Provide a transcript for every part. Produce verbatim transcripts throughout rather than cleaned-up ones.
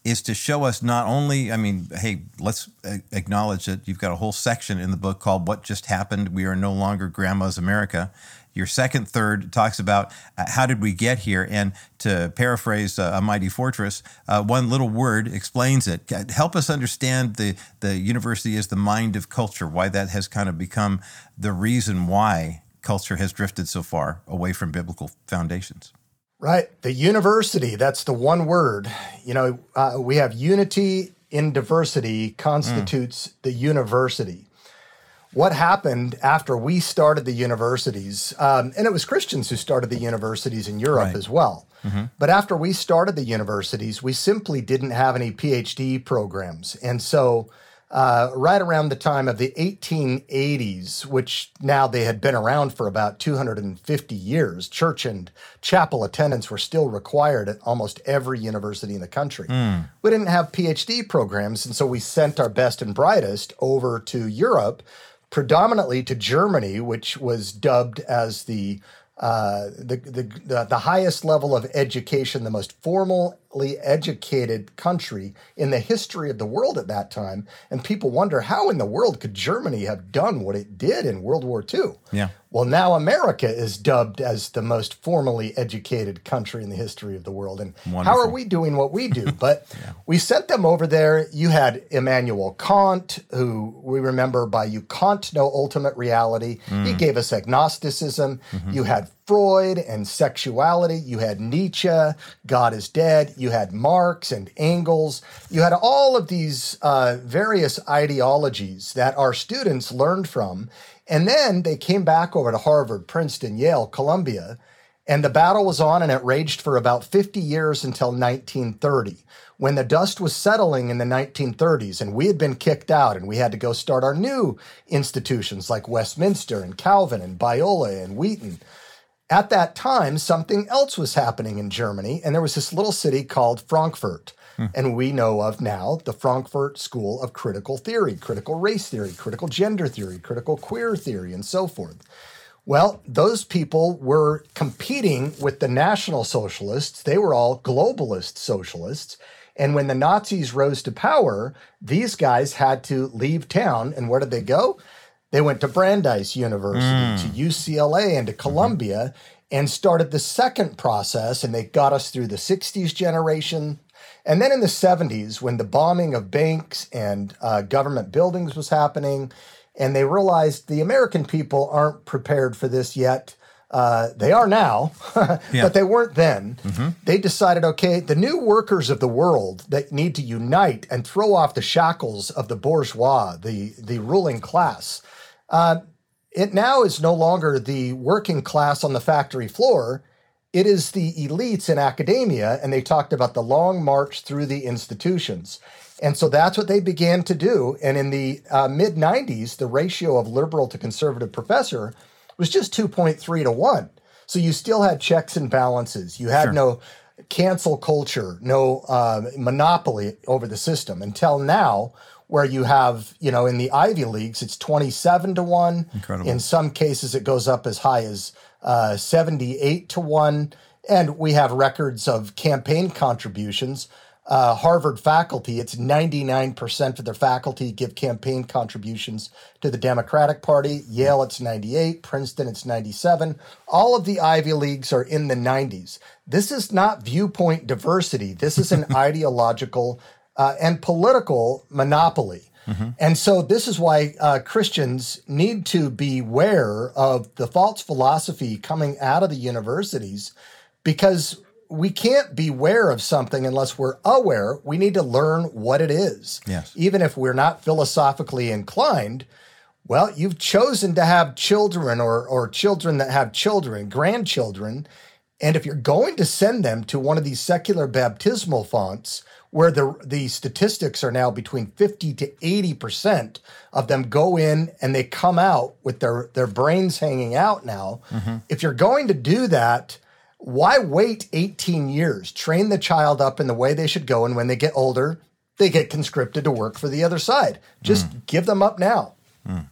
is to show us not only, I mean, hey, let's acknowledge that you've got a whole section in the book called What Just Happened? We Are No Longer Grandma's America. Your second third talks about uh, how did we get here? And to paraphrase uh, A Mighty Fortress, uh, one little word explains it. Help us understand the, the university as the mind of culture, why that has kind of become the reason why culture has drifted so far away from biblical foundations. Right. The university, that's the one word. You know, uh, we have unity in diversity constitutes mm. the university. What happened after we started the universities, um, and it was Christians who started the universities in Europe right. as well. Mm-hmm. But after we started the universities, we simply didn't have any PhD programs. And so uh, right around the time of the eighteen eighties, which now they had been around for about two hundred fifty years, church and chapel attendance were still required at almost every university in the country. Mm. We didn't have PhD programs, and so we sent our best and brightest over to Europe, predominantly to Germany, which was dubbed as the uh, the, the the the highest level of education, the most formally educated country in the history of the world at that time. And people wonder, how in the world could Germany have done what it did in World War Two? Yeah. Well, now America is dubbed as the most formally educated country in the history of the world. And Wonderful. How are we doing what we do? But yeah. we sent them over there. You had Immanuel Kant, who we remember by You Kant No Ultimate Reality. Mm. He gave us agnosticism. Mm-hmm. You had Freud and sexuality. You had Nietzsche, God is Dead. You had Marx and Engels. You had all of these uh, various ideologies that our students learned from. And then they came back over to Harvard, Princeton, Yale, Columbia, and the battle was on, and it raged for about fifty years until nineteen thirty, when the dust was settling in the nineteen thirties, and we had been kicked out, and we had to go start our new institutions like Westminster and Calvin and Biola and Wheaton. At that time, something else was happening in Germany, and there was this little city called Frankfurt. And we know of now the Frankfurt School of Critical Theory, critical race theory, critical gender theory, critical queer theory, and so forth. Well, those people were competing with the National Socialists. They were all globalist socialists. And when the Nazis rose to power, these guys had to leave town. And where did they go? They went to Brandeis University, mm. to U C L A, and to Columbia, mm-hmm. and started the second process. And they got us through the sixties generation. And then in the seventies, when the bombing of banks and uh, government buildings was happening, and they realized the American people aren't prepared for this yet. Uh, they are now, yeah. but they weren't then. Mm-hmm. They decided, okay, the new workers of the world that need to unite and throw off the shackles of the bourgeois, the, the ruling class. Uh, it now is no longer the working class on the factory floor. It is the elites in academia, and they talked about the long march through the institutions. And so that's what they began to do. And in the uh, mid nineties, the ratio of liberal to conservative professor was just two point three to one. So you still had checks and balances. You had sure. no cancel culture, no uh, monopoly over the system until now, where you have, you know, in the Ivy Leagues, it's twenty-seven to one. Incredible. In some cases, it goes up as high as uh, seventy-eight to one. And we have records of campaign contributions. Uh, Harvard faculty, it's ninety-nine percent of their faculty give campaign contributions to the Democratic Party. Yale, it's ninety-eight. Princeton, it's ninety-seven. All of the Ivy Leagues are in the nineties. This is not viewpoint diversity. This is an ideological uh, and political monopoly. Mm-hmm. And so this is why uh, Christians need to beware of the false philosophy coming out of the universities, because we can't beware of something unless we're aware. We need to learn what it is. Yes. Even if we're not philosophically inclined, well, you've chosen to have children or, or children that have children, grandchildren. And if you're going to send them to one of these secular baptismal fonts where the, the statistics are now between fifty to eighty percent of them go in and they come out with their, their brains hanging out now, mm-hmm. if you're going to do that, why wait eighteen years? Train the child up in the way they should go, and when they get older, they get conscripted to work for the other side. Just mm. give them up now. Mm.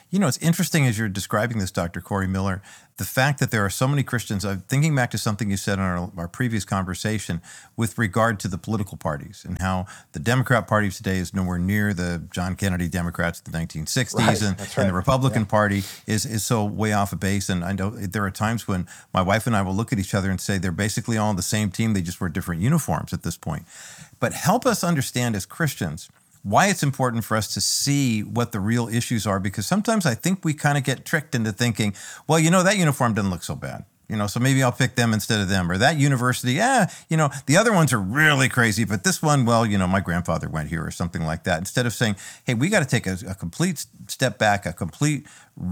You know, it's interesting as you're describing this, Doctor Corey Miller, the fact that there are so many Christians. I'm thinking back to something you said in our, our previous conversation with regard to the political parties and how the Democrat Party today is nowhere near the John Kennedy Democrats of the nineteen sixties, right, and, right. and the Republican yeah. Party is is so way off of base. And I know there are times when my wife and I will look at each other and say they're basically all on the same team. They just wear different uniforms at this point. But help us understand as Christians why it's important for us to see what the real issues are, because sometimes I think we kind of get tricked into thinking, well, you know, that uniform doesn't look so bad. You know, so maybe I'll pick them instead of them. Or that university, yeah, you know, the other ones are really crazy, but this one, well, you know, my grandfather went here or something like that. Instead of saying, hey, we got to take a, a complete step back, a complete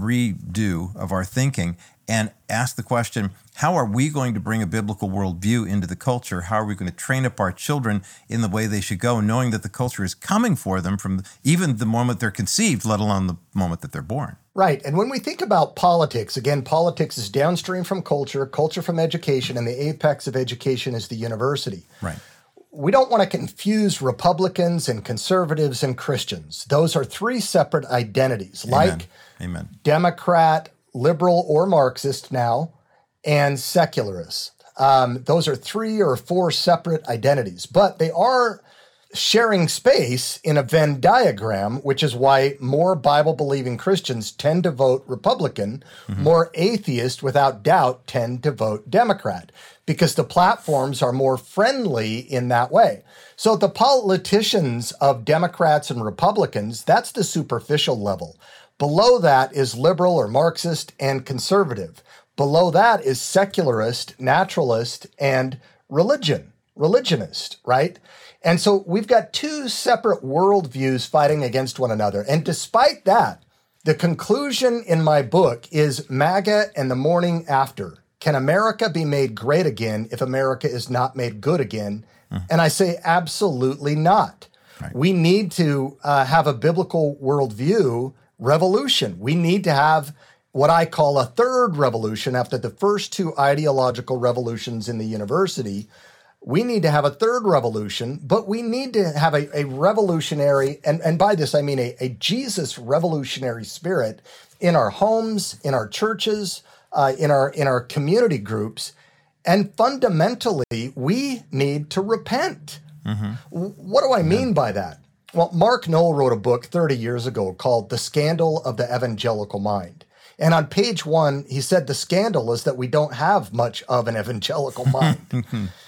redo of our thinking and ask the question, how are we going to bring a biblical worldview into the culture? How are we going to train up our children in the way they should go, knowing that the culture is coming for them from even the moment they're conceived, let alone the moment that they're born? Right. And when we think about politics, again, politics is downstream from culture, culture from education, and the apex of education is the university. Right. We don't want to confuse Republicans and conservatives and Christians. Those are three separate identities, Amen. like Amen. Democrat, liberal, or Marxist now, and secularist. Um, those are three or four separate identities, but they are sharing space in a Venn diagram, which is why more Bible-believing Christians tend to vote Republican, mm-hmm. more atheists, without doubt, tend to vote Democrat, because the platforms are more friendly in that way. So the politicians of Democrats and Republicans, that's the superficial level. Below that is liberal or Marxist and conservative. Below that is secularist, naturalist, and religion, religionist, right? And so we've got two separate worldviews fighting against one another. And despite that, the conclusion in my book is MAGA and the morning after. Can America be made great again if America is not made good again? Mm. And I say absolutely not. Right. We need to uh, have a biblical worldview revolution. We need to have what I call a third revolution after the first two ideological revolutions in the university. We need to have a third revolution, but we need to have a, a revolutionary, and, and by this I mean a, a Jesus revolutionary spirit in our homes, in our churches, uh, in our in our community groups, and fundamentally, we need to repent. Mm-hmm. What do I mean by that? Well, Mark Noll wrote a book thirty years ago called The Scandal of the Evangelical Mind. And on page one, he said the scandal is that we don't have much of an evangelical mind.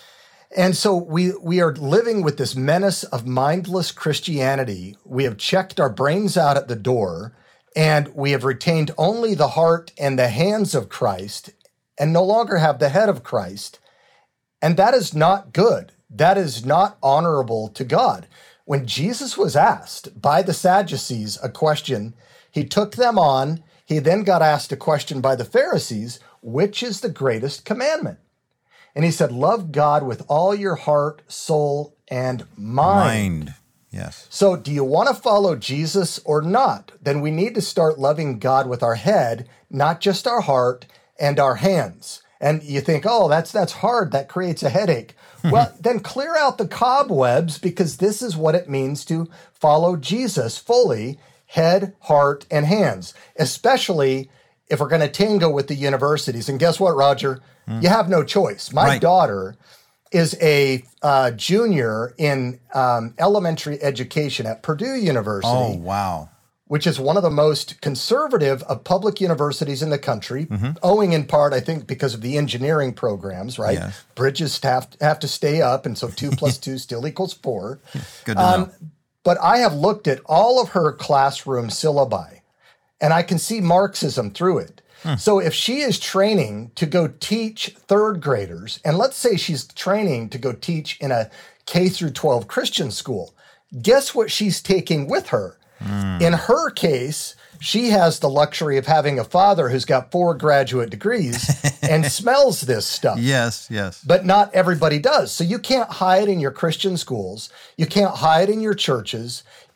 And so we we are living with this menace of mindless Christianity. We have checked our brains out at the door, and we have retained only the heart and the hands of Christ, and no longer have the head of Christ. And that is not good. That is not honorable to God. When Jesus was asked by the Sadducees a question, he took them on. He then got asked a question by the Pharisees, which is the greatest commandment? And he said, love God with all your heart, soul, and mind. Mind, yes. So do you want to follow Jesus or not? Then we need to start loving God with our head, not just our heart and our hands. And you think, oh, that's that's hard. That creates a headache. Well, then clear out the cobwebs, because this is what it means to follow Jesus fully, head, heart, and hands, especially if we're going to tango with the universities. And guess what, Roger? Mm. You have no choice. My right. daughter is a uh, junior in um, elementary education at Purdue University. Oh, wow. Which is one of the most conservative of public universities in the country, mm-hmm. owing in part, I think, because of the engineering programs, right? Yes. Bridges have to, have to stay up, and so two plus two still equals four. Good to um, know. But I have looked at all of her classroom syllabi, and I can see Marxism through it. Hmm. So if she is training to go teach third graders, and let's say she's training to go teach in a K through twelve Christian school, guess what she's taking with her? Mm. In her case, she has the luxury of having a father who's got four graduate degrees and smells this stuff. Yes, yes. But not everybody does. So you can't hide in your Christian schools. You can't hide in your churches.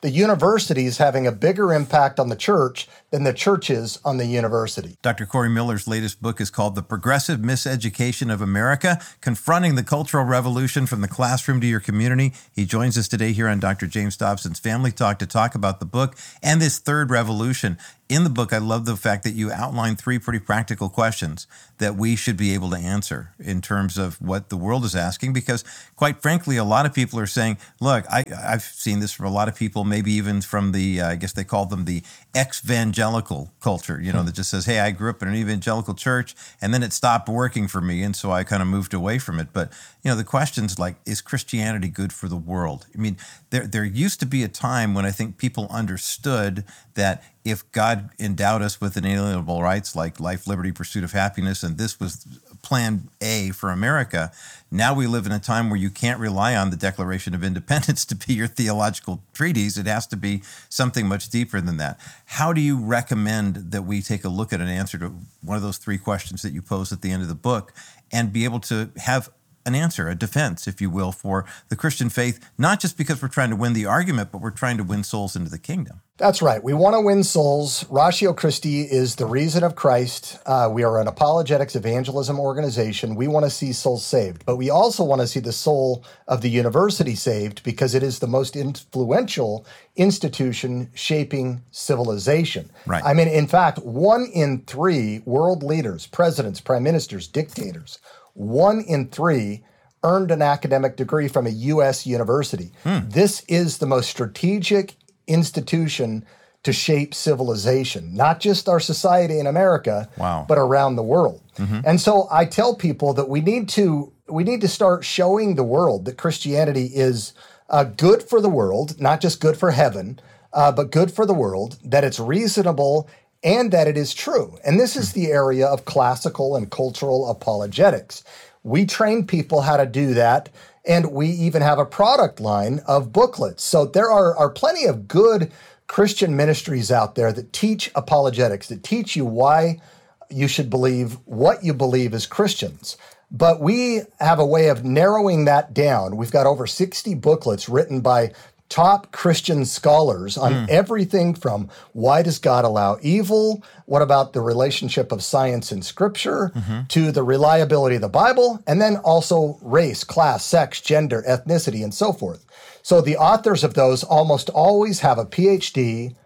the university is having a bigger impact on the church than the church is on the university. Doctor Corey Miller's latest book is called The Progressive Miseducation of America, Confronting the Cultural Revolution from the Classroom to Your Community. He joins us today here on Doctor James Dobson's Family Talk to talk about the book and this third revolution. In the book, I love the fact that you outline three pretty practical questions that we should be able to answer in terms of what the world is asking, because quite frankly, a lot of people are saying, look, I, I've seen this from a lot of people, maybe even from the, uh, I guess they call them the ex-evangelical culture, you know, that just says, hey, I grew up in an evangelical church and then it stopped working for me. And so I kind of moved away from it. But, you know, the question's like, is Christianity good for the world? I mean, there, there used to be a time when I think people understood that if God endowed us with inalienable rights like life, liberty, pursuit of happiness, and this was plan A for America, now we live in a time where you can't rely on the Declaration of Independence to be your theological treatise. It has to be something much deeper than that. How do you recommend that we take a look at an answer to one of those three questions that you pose at the end of the book and be able to have an answer, a defense, if you will, for the Christian faith, not just because we're trying to win the argument, but we're trying to win souls into the kingdom? That's right. We want to win souls. Ratio Christi is the reason of Christ. Uh, we are an apologetics evangelism organization. We want to see souls saved, but we also want to see the soul of the university saved because it is the most influential institution shaping civilization. Right. I mean, in fact, one in three world leaders, presidents, prime ministers, dictators, one in three earned an academic degree from a U S university. Hmm. This is the most strategic institution to shape civilization, not just our society in America, wow. but around the world. Mm-hmm. And so I tell people that we need to we need to start showing the world that Christianity is uh, good for the world, not just good for heaven, uh, but good for the world, that it's reasonable and that it is true. And this is the area of classical and cultural apologetics. We train people how to do that, and we even have a product line of booklets. So there are, are plenty of good Christian ministries out there that teach apologetics, that teach you why you should believe what you believe as Christians. But we have a way of narrowing that down. We've got over sixty booklets written by top Christian scholars on mm. everything from why does God allow evil, what about the relationship of science and scripture, mm-hmm. to the reliability of the Bible, and then also race, class, sex, gender, ethnicity, and so forth. So the authors of those almost always have a P H D.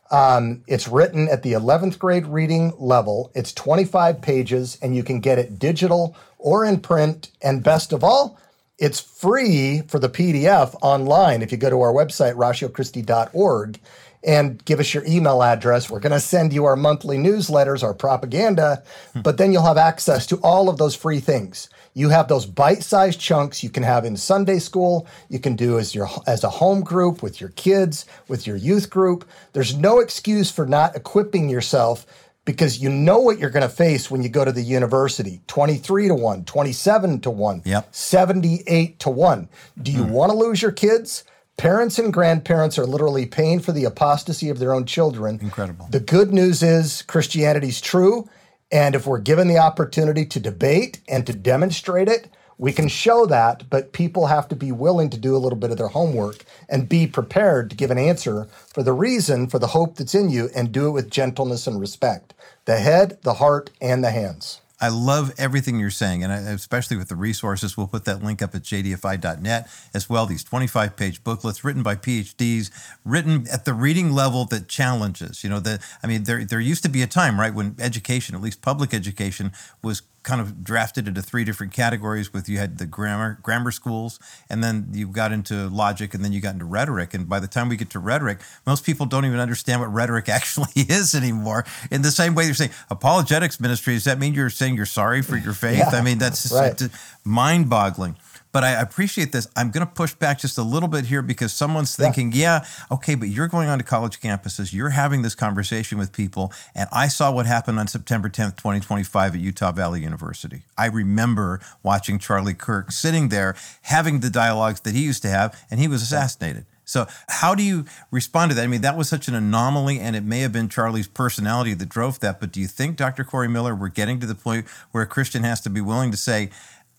Um, it's written at the eleventh grade reading level. It's twenty-five pages, and you can get it digital or in print. And best of all, it's free for the P D F online. If you go to our website, ratio christi dot org, and give us your email address, we're going to send you our monthly newsletters, our propaganda, but then you'll have access to all of those free things. You have those bite-sized chunks you can have in Sunday school. You can do as your as a home group with your kids, with your youth group. There's no excuse for not equipping yourself because you know what you're going to face when you go to the university. twenty-three to one, twenty-seven to one, yep. seventy-eight to one. Do you mm. want to lose your kids? Parents and grandparents are literally paying for the apostasy of their own children. Incredible. The good news is Christianity's true. And if we're given the opportunity to debate and to demonstrate it, we can show that, but people have to be willing to do a little bit of their homework and be prepared to give an answer for the reason, for the hope that's in you, and do it with gentleness and respect. The head, the heart, and the hands. I love everything you're saying, and I, especially with the resources. We'll put that link up at j d f i dot net as well. These twenty-five page booklets written by P H Ds, written at the reading level that challenges. You know, the, I mean, there there used to be a time, right, when education, at least public education, was kind of drafted into three different categories. With you had the grammar grammar schools, and then you got into logic, and then you got into rhetoric. And by the time we get to rhetoric, most people don't even understand what rhetoric actually is anymore. In the same way you're saying apologetics ministry, does that mean you're saying you're sorry for your faith? Yeah, I mean, that's just right. mind-boggling. But I appreciate this. I'm going to push back just a little bit here because someone's thinking, yeah. yeah, okay, but you're going on to college campuses, you're having this conversation with people, and I saw what happened on September tenth, twenty twenty-five at Utah Valley University. I remember watching Charlie Kirk sitting there having the dialogues that he used to have, and he was assassinated. So how do you respond to that? I mean, that was such an anomaly, and it may have been Charlie's personality that drove that, but do you think, Doctor Corey Miller, we're getting to the point where a Christian has to be willing to say,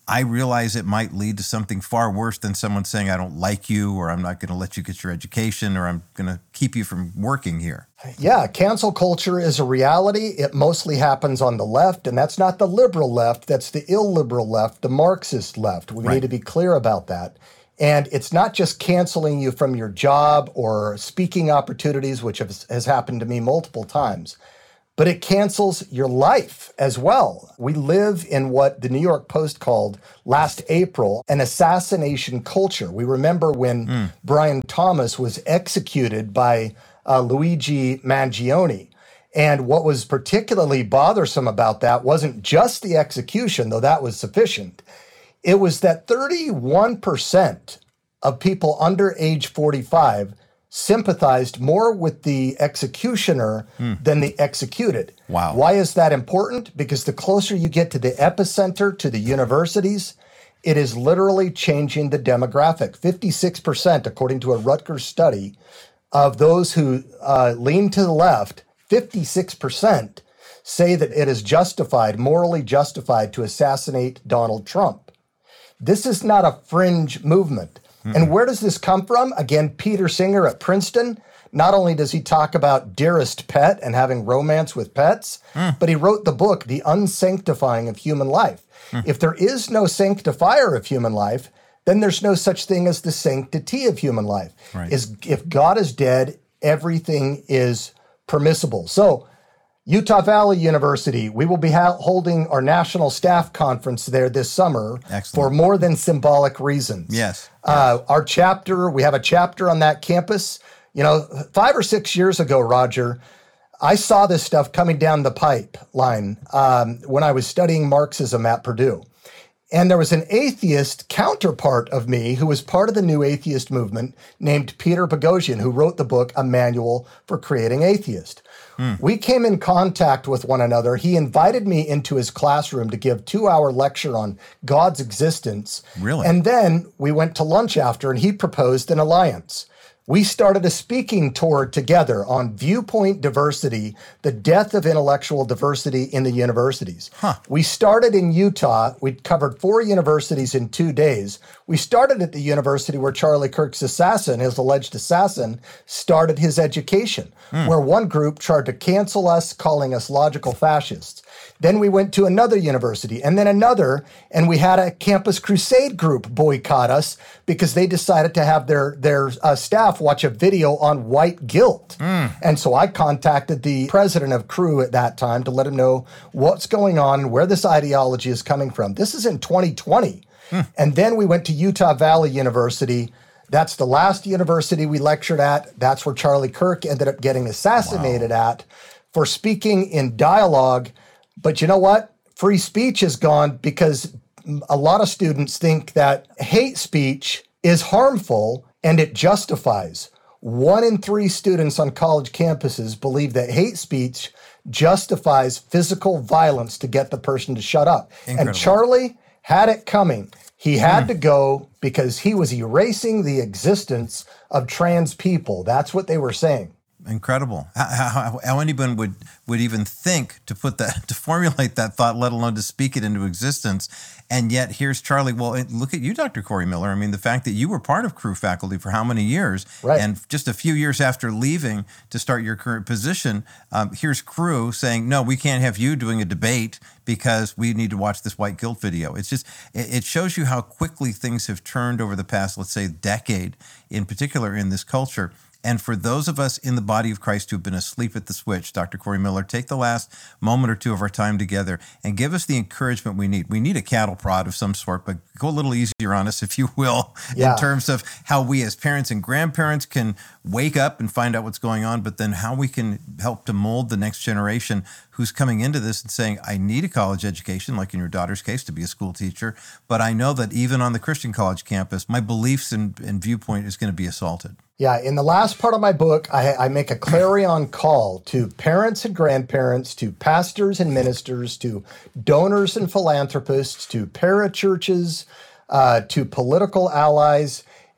I realize it might lead to something far worse than someone saying, I don't like you, or I'm not going to let you get your education, or I'm going to keep you from working here. Yeah, cancel culture is a reality. It mostly happens on the left, and that's not the liberal left. That's the illiberal left, the Marxist left. We Right. need to be clear about that. And it's not just canceling you from your job or speaking opportunities, which has, has happened to me multiple times, but it cancels your life as well. We live in what the New York Post called last April an assassination culture. We remember when mm. Brian Thomas was executed by uh, Luigi Mangione. And what was particularly bothersome about that wasn't just the execution, though that was sufficient. It was that thirty-one percent of people under age forty-five sympathized more with the executioner mm. than the executed. Wow. Why is that important? Because the closer you get to the epicenter, to the universities, it is literally changing the demographic. fifty-six percent, according to a Rutgers study, of those who uh, lean to the left, fifty-six percent say that it is justified, morally justified, to assassinate Donald Trump. This is not a fringe movement. Mm-mm. And where does this come from? Again, Peter Singer at Princeton. Not only does he talk about dearest pet and having romance with pets, mm. but he wrote the book, The Unsanctifying of Human Life. Mm. If there is no sanctifier of human life, then there's no such thing as the sanctity of human life. Right. Is if God is dead, everything is permissible. So Utah Valley University, we will be ha- holding our national staff conference there this summer. Excellent. For more than symbolic reasons. Yes. Uh, our chapter, we have a chapter on that campus. You know, five or six years ago, Roger, I saw this stuff coming down the pipeline um, when I was studying Marxism at Purdue. And there was an atheist counterpart of me who was part of the new atheist movement named Peter Boghossian, who wrote the book, A Manual for Creating Atheist. Mm. We came in contact with one another. He invited me into his classroom to give a two-hour lecture on God's existence. Really? And then we went to lunch after, and he proposed an alliance. We started a speaking tour together on viewpoint diversity, the death of intellectual diversity in the universities. Huh. We started in Utah. We covered four universities in two days. We started at the university where Charlie Kirk's assassin, his alleged assassin, started his education, mm. where one group tried to cancel us, calling us logical fascists. Then we went to another university and then another, and we had a Campus Crusade group boycott us because they decided to have their, their uh, staff watch a video on white guilt. Mm. And so I contacted the president of Cru at that time to let him know what's going on and where this ideology is coming from. This is in twenty twenty. Mm. And then we went to Utah Valley University. That's the last university we lectured at. That's where Charlie Kirk ended up getting assassinated wow. at for speaking in dialogue. But you know what? Free speech is gone because a lot of students think that hate speech is harmful and it justifies. One in three students on college campuses believe that hate speech justifies physical violence to get the person to shut up. Incredible. And Charlie had it coming. He had mm. to go because he was erasing the existence of trans people. That's what they were saying. Incredible. How, how, how anyone would, would even think to put that, to formulate that thought, let alone to speak it into existence. And yet here's Charlie. Well, look at you, Doctor Corey Miller. I mean, the fact that you were part of Cru faculty for how many years? Right. And just a few years after leaving to start your current position, um, here's Cru saying, no, we can't have you doing a debate because we need to watch this white guilt video. It's just, it shows you how quickly things have turned over the past, let's say, decade, in particular in this culture. And for those of us in the body of Christ who have been asleep at the switch, Doctor Corey Miller, take the last moment or two of our time together and give us the encouragement we need. We need a cattle prod of some sort, but go a little easier on us, if you will, yeah. in terms of how we as parents and grandparents can wake up and find out what's going on, but then how we can help to mold the next generation who's coming into this and saying, I need a college education, like in your daughter's case, to be a school teacher, but I know that even on the Christian college campus, my beliefs and, and viewpoint is going to be assaulted. Yeah, in the last part of my book, I, I make a clarion call to parents and grandparents, to pastors and ministers, to donors and philanthropists, to parachurches, uh, to political allies,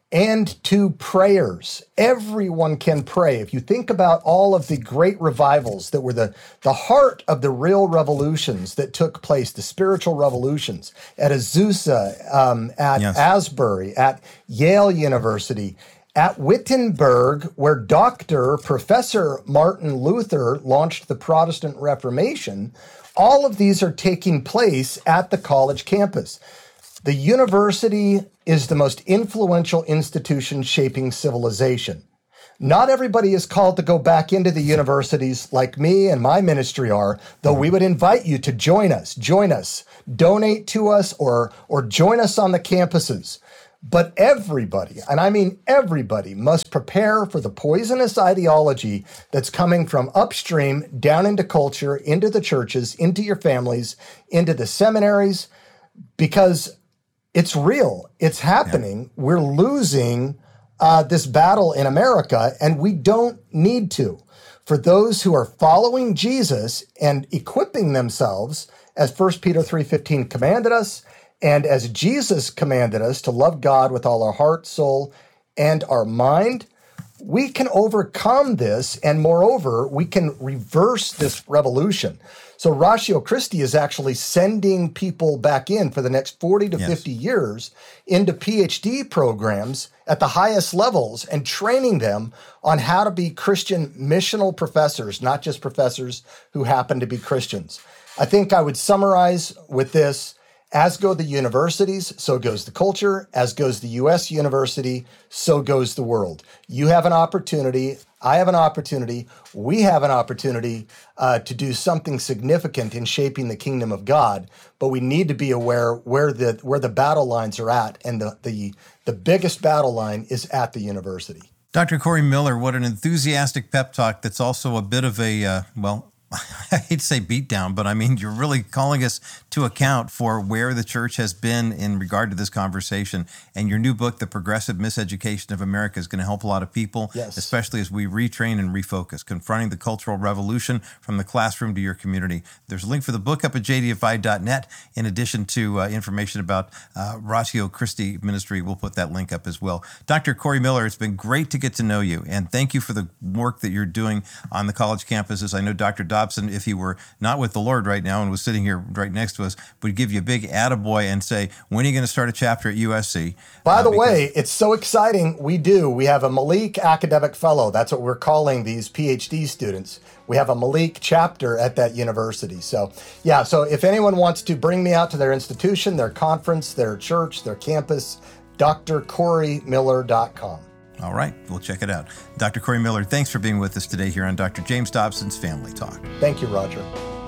and to prayers. Everyone can pray. If you think about all of the great revivals that were the, the heart of the real revolutions that took place, the spiritual revolutions at Azusa, um, at yes. Asbury, at Yale University, at Wittenberg, where Doctor Professor Martin Luther launched the Protestant Reformation, all of these are taking place at the college campus. The university is the most influential institution shaping civilization. Not everybody is called to go back into the universities like me and my ministry are, though we would invite you to join us, join us, donate to us, or, or join us on the campuses. But everybody, and I mean everybody, must prepare for the poisonous ideology that's coming from upstream, down into culture, into the churches, into your families, into the seminaries, because it's real. It's happening. Yeah. We're losing uh, this battle in America, and we don't need to. For those who are following Jesus and equipping themselves, as First Peter three fifteen commanded us, and as Jesus commanded us to love God with all our heart, soul, and our mind, we can overcome this, and moreover, we can reverse this revolution. So Ratio Christi is actually sending people back in for the next forty to yes. fifty years into PhD programs at the highest levels and training them on how to be Christian missional professors, not just professors who happen to be Christians. I think I would summarize with this: as go the universities, so goes the culture. As goes the U S university, so goes the world. You have an opportunity. I have an opportunity. We have an opportunity uh, to do something significant in shaping the kingdom of God. But we need to be aware where the where the battle lines are at, and the the the biggest battle line is at the university. Doctor Corey Miller, what an enthusiastic pep talk. That's also a bit of a uh, well. I hate to say beat down, but I mean, you're really calling us to account for where the church has been in regard to this conversation. And your new book, The Progressive Miseducation of America, is going to help a lot of people, yes. especially as we retrain and refocus, confronting the cultural revolution from the classroom to your community. There's a link for the book up at j d f i dot net. In addition to uh, information about uh, Ratio Christi Ministry, we'll put that link up as well. Doctor Corey Miller, it's been great to get to know you, and thank you for the work that you're doing on the college campuses. I know Doctor Dobson, if he were not with the Lord right now and was sitting here right next to us, would give you a big attaboy and say, when are you going to start a chapter at U S C? By uh, the because- way, it's so exciting. We do. We have a Malik Academic Fellow. That's what we're calling these PhD students. We have a Malik chapter at that university. So, yeah, so if anyone wants to bring me out to their institution, their conference, their church, their campus, d r corey miller dot com. All right, we'll check it out. Doctor Corey Miller, thanks for being with us today here on Doctor James Dobson's Family Talk. Thank you, Roger.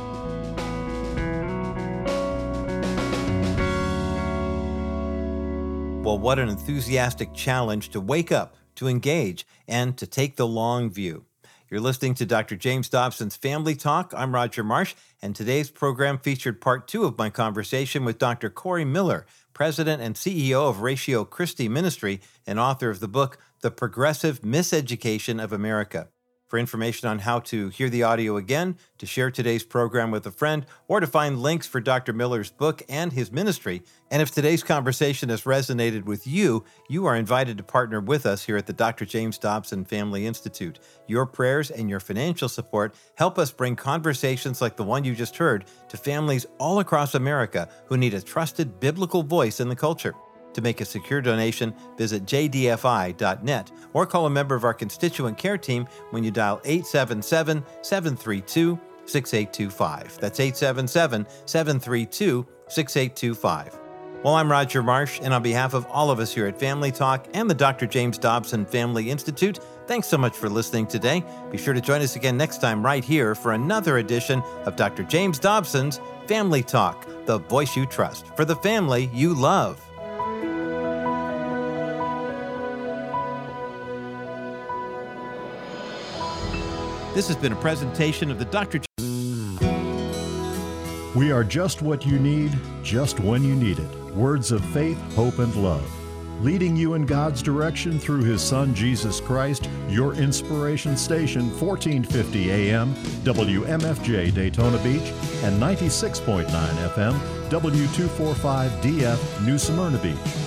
Well, what an enthusiastic challenge to wake up, to engage, and to take the long view. You're listening to Doctor James Dobson's Family Talk. I'm Roger Marsh, and today's program featured part two of my conversation with Doctor Corey Miller, President and C E O of Ratio Christi Ministry and author of the book, The Progressive Miseducation of America. For information on how to hear the audio again, to share today's program with a friend, or to find links for Doctor Miller's book and his ministry, and if today's conversation has resonated with you, you are invited to partner with us here at the Doctor James Dobson Family Institute. Your prayers and your financial support help us bring conversations like the one you just heard to families all across America who need a trusted biblical voice in the culture. To make a secure donation, visit j d f i dot net or call a member of our constituent care team when you dial eight seven seven, seven three two, six eight two five. That's eight seven seven, seven three two, six eight two five. Well, I'm Roger Marsh, and on behalf of all of us here at Family Talk and the Doctor James Dobson Family Institute, thanks so much for listening today. Be sure to join us again next time right here for another edition of Doctor James Dobson's Family Talk, the voice you trust for the family you love. This has been a presentation of the Doctor We are just what you need, just when you need it. Words of faith, hope, and love. Leading you in God's direction through His Son, Jesus Christ, your inspiration station, fourteen fifty A M, W M F J Daytona Beach, and ninety-six point nine F M, W two forty-five D F New Smyrna Beach.